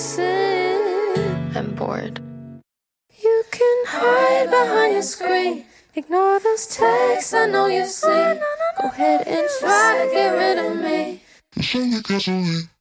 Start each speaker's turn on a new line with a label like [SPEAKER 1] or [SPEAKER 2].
[SPEAKER 1] I'm bored. You can hide behind your screen. Ignore those texts I know you've seen. Go ahead and try to get rid of me.
[SPEAKER 2] It's only gasoline.